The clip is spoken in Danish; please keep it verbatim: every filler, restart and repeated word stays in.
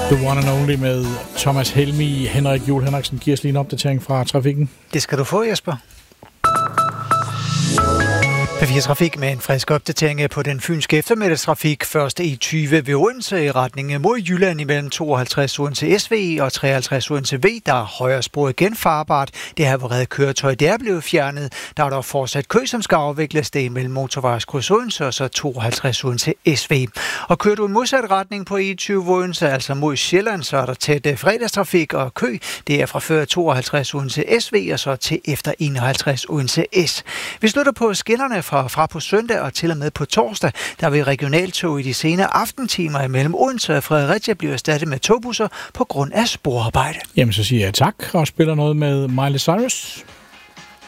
The One and Only med Thomas Helmig. Henrik Juhl Henriksen giver os lige en opdatering fra trafikken. Det skal du få, Jesper. P fire Trafik med en frisk opdatering på den fynske eftermiddagstrafik. Først E tyve ved Odense i retning mod Jylland imellem tooghalvtreds Odense S V og treoghalvtreds Odense V. Der er højre spor igen farbart. Det her var reddet køretøj, det er blevet fjernet. Der er dog fortsat kø, som skal afvikles. Det mellem motorvejskryds Odense og så tooghalvtreds Odense S V. Og kører du i modsat retning på E tyve Odense, altså mod Sjælland, så er der tæt fredagstrafik og kø. Det er fra før tooghalvtreds Odense S V og så til efter enoghalvtreds Odense S. Vi slutter på skinnerne fra, fra på søndag og til og med på torsdag. Der vil regionaltog i de senere aftentimer imellem Odense og Fredericia blive erstattet med togbusser på grund af sporarbejde. Jamen så siger jeg tak og spiller noget med Miley Cyrus.